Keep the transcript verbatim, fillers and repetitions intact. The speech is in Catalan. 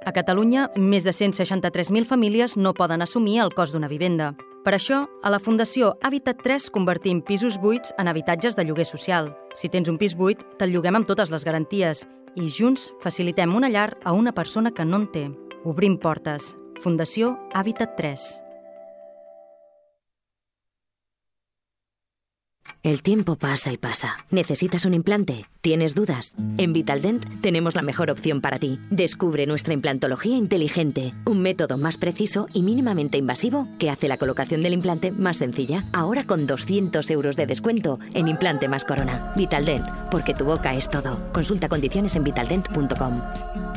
A Catalunya, més de cent seixanta-tres mil famílies no poden assumir el cost d'una vivenda. Per això, a la Fundació Habitat tres convertim pisos buits en habitatges de lloguer social. Si tens un pis buit, te'l lloguem amb totes les garanties i junts facilitem una llar a una persona que no en té. Obrim portes. Fundació Habitat tres. El tiempo pasa y pasa. ¿Necesitas un implante? ¿Tienes dudas? En Vitaldent tenemos la mejor opción para ti. Descubre nuestra implantología inteligente, un método más preciso y mínimamente invasivo que hace la colocación del implante más sencilla. Ahora con doscientos euros de descuento en implante más corona. Vitaldent, porque tu boca es todo. Consulta condiciones en vitaldent punto com.